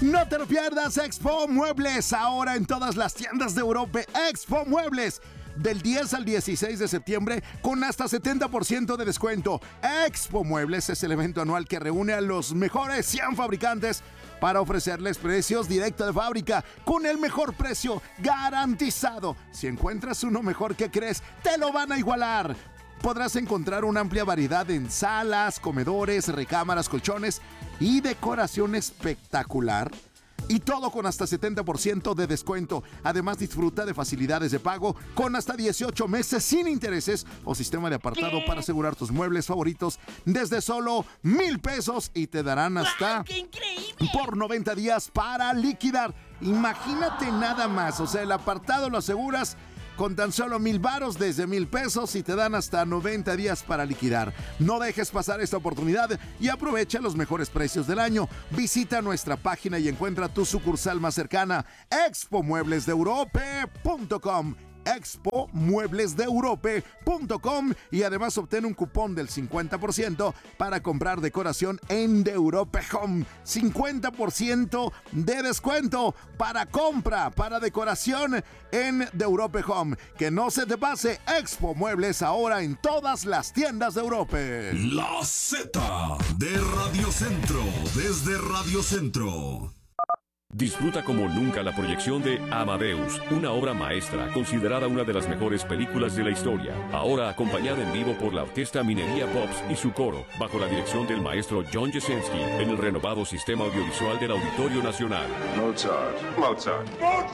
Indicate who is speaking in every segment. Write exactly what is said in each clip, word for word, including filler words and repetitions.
Speaker 1: No te lo pierdas, Expo Muebles, ahora en todas las tiendas de Europa. Expo Muebles, del diez al dieciséis de septiembre, con hasta setenta por ciento de descuento. Expo Muebles es el evento anual que reúne a los mejores cien fabricantes para ofrecerles precios directo de fábrica, con el mejor precio garantizado. Si encuentras uno mejor que crees, te lo van a igualar. Podrás encontrar una amplia variedad en salas, comedores, recámaras, colchones y decoración espectacular. Y todo con hasta setenta por ciento de descuento. Además, disfruta de facilidades de pago con hasta dieciocho meses sin intereses o sistema de apartado ¿Qué? Para asegurar tus muebles favoritos desde solo mil pesos y te darán hasta
Speaker 2: ¡Wow, qué increíble!
Speaker 1: por noventa días para liquidar. Imagínate nada más, o sea, el apartado lo aseguras con tan solo mil varos desde mil pesos y te dan hasta noventa días para liquidar. No dejes pasar esta oportunidad y aprovecha los mejores precios del año. Visita nuestra página y encuentra tu sucursal más cercana, expo muebles de europe punto com. expo muebles de europe punto com y además obtén un cupón del cincuenta por ciento para comprar decoración en The Europe Home. cincuenta por ciento de descuento para compra, para decoración en The Europe Home. Que no se te pase, Expo Muebles ahora en todas las tiendas de Europe.
Speaker 3: La Z de Radio Centro, desde Radio Centro.
Speaker 4: Disfruta como nunca la proyección de Amadeus, una obra maestra considerada una de las mejores películas de la historia. Ahora acompañada en vivo por la Orquesta Minería Pops y su coro, bajo la dirección del maestro John Jasinski, en el renovado sistema audiovisual del Auditorio Nacional.
Speaker 5: Mozart. Mozart.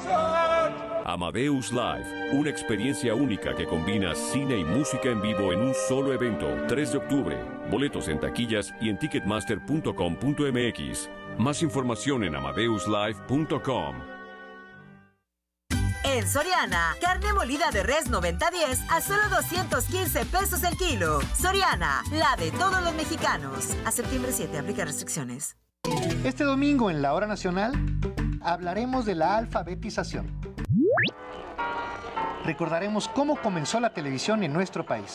Speaker 5: Mozart.
Speaker 4: Amadeus Live, una experiencia única que combina cine y música en vivo en un solo evento. tres de octubre. Boletos en taquillas y en ticketmaster punto com punto m x. Más información en amadeus live punto com.
Speaker 6: En Soriana, carne molida de res noventa diez a solo doscientos quince pesos el kilo. Soriana, la de todos los mexicanos. A septiembre siete, aplica restricciones.
Speaker 7: Este domingo en la Hora Nacional hablaremos de la alfabetización. Recordaremos cómo comenzó la televisión en nuestro país.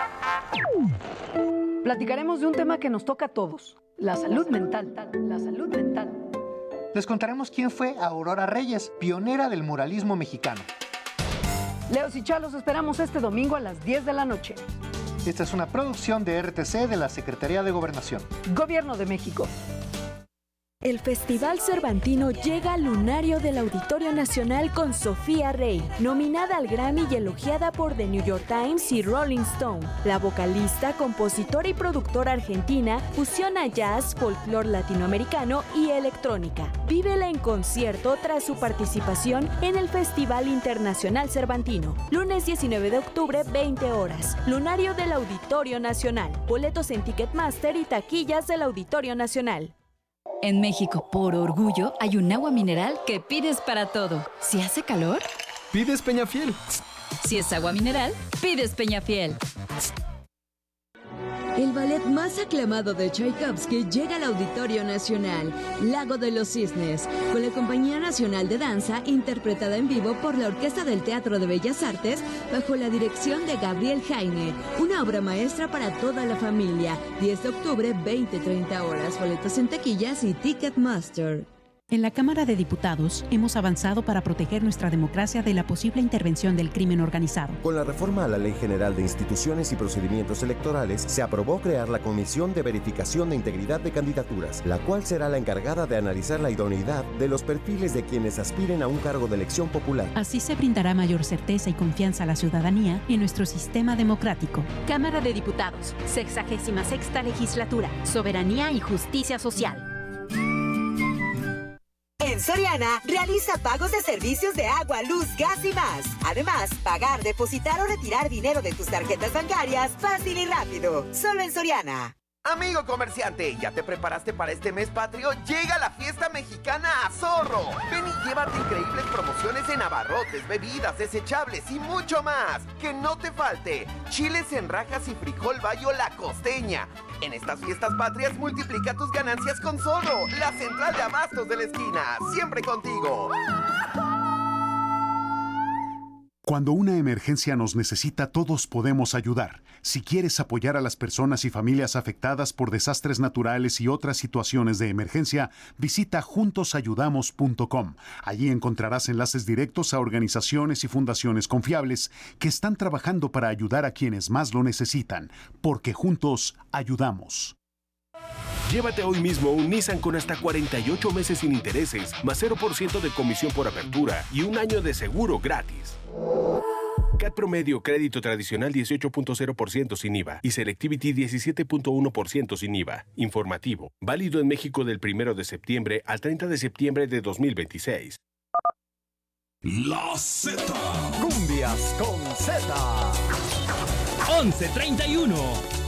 Speaker 8: Platicaremos de un tema que nos toca a todos, la salud mental. La salud mental.
Speaker 7: Les contaremos quién fue Aurora Reyes, pionera del muralismo mexicano.
Speaker 8: Leos y Chalos esperamos este domingo a las diez de la noche.
Speaker 7: Esta es una producción de R T C de la Secretaría de Gobernación.
Speaker 8: Gobierno de México.
Speaker 9: El Festival Cervantino llega al lunario del Auditorio Nacional con Sofía Rey, nominada al Grammy y elogiada por The New York Times y Rolling Stone. La vocalista, compositora y productora argentina fusiona jazz, folclore latinoamericano y electrónica. Vívela en concierto tras su participación en el Festival Internacional Cervantino. Lunes diecinueve de octubre, veinte horas. Lunario del Auditorio Nacional. Boletos en Ticketmaster y taquillas del Auditorio Nacional.
Speaker 10: En México, por orgullo, hay un agua mineral que pides para todo. Si hace calor,
Speaker 11: pides Peñafiel.
Speaker 10: Si es agua mineral, pides Peñafiel.
Speaker 12: El ballet más aclamado de Tchaikovsky llega al Auditorio Nacional, Lago de los Cisnes, con la Compañía Nacional de Danza, interpretada en vivo por la Orquesta del Teatro de Bellas Artes, bajo la dirección de Gabriel Jaime. Una obra maestra para toda la familia. diez de octubre, veinte a treinta horas. Boletos en taquillas y Ticketmaster.
Speaker 13: En la Cámara de Diputados hemos avanzado para proteger nuestra democracia de la posible intervención del crimen organizado.
Speaker 14: Con la reforma a la Ley General de Instituciones y Procedimientos Electorales, se aprobó crear la Comisión de Verificación de Integridad de Candidaturas, la cual será la encargada de analizar la idoneidad de los perfiles de quienes aspiren a un cargo de elección popular.
Speaker 13: Así se brindará mayor certeza y confianza a la ciudadanía en nuestro sistema democrático.
Speaker 15: Cámara de Diputados, sexagésima sexta legislatura, soberanía y justicia social.
Speaker 6: En Soriana, realiza pagos de servicios de agua, luz, gas y más. Además, pagar, depositar o retirar dinero de tus tarjetas bancarias fácil y rápido. Solo en Soriana.
Speaker 16: Amigo comerciante, ¿ya te preparaste para este mes patrio? Llega la fiesta mexicana a Zorro. Ven y llévate increíbles promociones en abarrotes, bebidas, desechables y mucho más. Que no te falte chiles en rajas y frijol bayo La Costeña. En estas fiestas patrias multiplica tus ganancias con Zorro, la central de abastos de la esquina. Siempre contigo.
Speaker 2: Cuando una emergencia nos necesita, todos podemos ayudar. Si quieres apoyar a las personas y familias afectadas por desastres naturales y otras situaciones de emergencia, visita juntos ayudamos punto com. Allí encontrarás enlaces directos a organizaciones y fundaciones confiables que están trabajando para ayudar a quienes más lo necesitan, porque juntos ayudamos.
Speaker 11: Llévate hoy mismo un Nissan con hasta cuarenta y ocho meses sin intereses, más cero por ciento de comisión por apertura y un año de seguro gratis. C A T promedio crédito tradicional dieciocho punto cero por ciento sin I V A y Selectivity diecisiete punto uno por ciento sin I V A. Informativo. Válido en México del primero de septiembre al treinta de septiembre de dos mil veintiséis.
Speaker 3: La Z.
Speaker 17: Cumbias con Z.
Speaker 18: once treinta y uno.